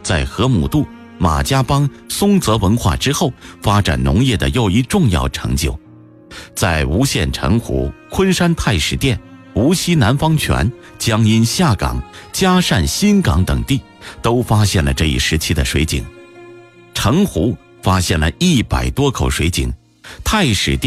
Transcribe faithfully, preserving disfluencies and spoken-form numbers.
在河姆渡、马家浜、松泽文化之后发展农业的又一重要成就。在吴县城湖、昆山太史殿、无锡南方泉、江阴下港、嘉善新港等地都发现了这一时期的水井。城湖发现了一百多口水井，太史殿